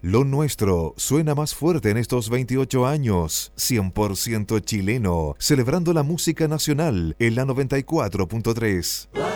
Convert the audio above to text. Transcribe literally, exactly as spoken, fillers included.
Lo nuestro suena más fuerte en estos veintiocho años. cien por ciento chileno, celebrando la música nacional en la noventa y cuatro punto tres.